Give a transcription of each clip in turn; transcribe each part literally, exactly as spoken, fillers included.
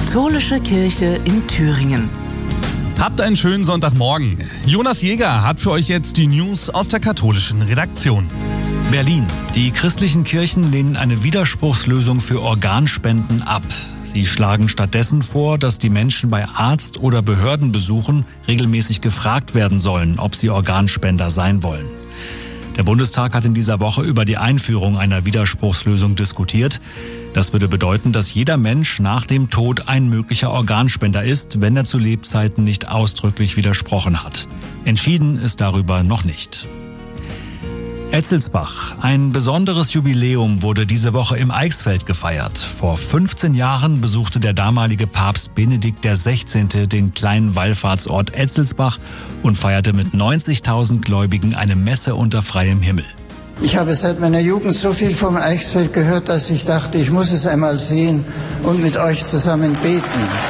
Katholische Kirche in Thüringen. Habt einen schönen Sonntagmorgen. Jonas Jäger hat für euch jetzt die News aus der katholischen Redaktion. Berlin. Die christlichen Kirchen lehnen eine Widerspruchslösung für Organspenden ab. Sie schlagen stattdessen vor, dass die Menschen bei Arzt- oder Behördenbesuchen regelmäßig gefragt werden sollen, ob sie Organspender sein wollen. Der Bundestag hat in dieser Woche über die Einführung einer Widerspruchslösung diskutiert. Das würde bedeuten, dass jeder Mensch nach dem Tod ein möglicher Organspender ist, wenn er zu Lebzeiten nicht ausdrücklich widersprochen hat. Entschieden ist darüber noch nicht. Etzelsbach. Ein besonderes Jubiläum wurde diese Woche im Eichsfeld gefeiert. Vor fünfzehn Jahren besuchte der damalige Papst Benedikt der Sechzehnte den kleinen Wallfahrtsort Etzelsbach und feierte mit neunzigtausend Gläubigen eine Messe unter freiem Himmel. Ich habe seit meiner Jugend so viel vom Eichsfeld gehört, dass ich dachte, ich muss es einmal sehen und mit euch zusammen beten.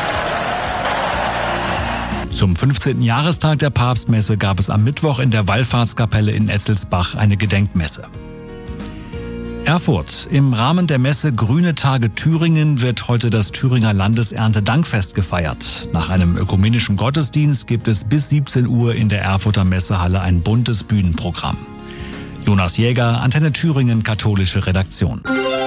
Zum fünfzehnten Jahrestag der Papstmesse gab es am Mittwoch in der Wallfahrtskapelle in Etzelsbach eine Gedenkmesse. Erfurt. Im Rahmen der Messe Grüne Tage Thüringen wird heute das Thüringer Landeserntedankfest gefeiert. Nach einem ökumenischen Gottesdienst gibt es bis siebzehn Uhr in der Erfurter Messehalle ein buntes Bühnenprogramm. Jonas Jäger, Antenne Thüringen, katholische Redaktion.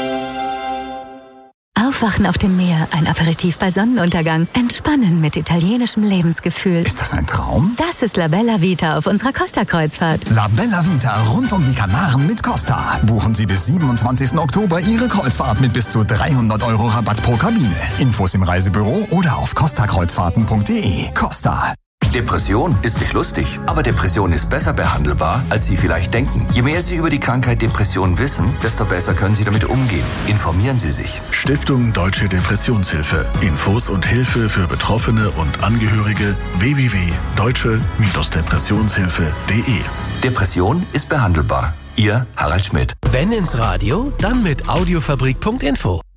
Aufwachen auf dem Meer, ein Aperitif bei Sonnenuntergang, entspannen mit italienischem Lebensgefühl. Ist das ein Traum? Das ist La Bella Vita auf unserer Costa-Kreuzfahrt. La Bella Vita rund um die Kanaren mit Costa. Buchen Sie bis siebenundzwanzigsten Oktober Ihre Kreuzfahrt mit bis zu dreihundert Euro Rabatt pro Kabine. Infos im Reisebüro oder auf costa kreuzfahrten punkt de. Costa. Depression ist nicht lustig, aber Depression ist besser behandelbar, als Sie vielleicht denken. Je mehr Sie über die Krankheit Depression wissen, desto besser können Sie damit umgehen. Informieren Sie sich. Stiftung Deutsche Depressionshilfe. Infos und Hilfe für Betroffene und Angehörige w w w punkt deutsche Depressionshilfe punkt de. Depression ist behandelbar. Ihr Harald Schmidt. Wenn ins Radio, dann mit audiofabrik punkt info.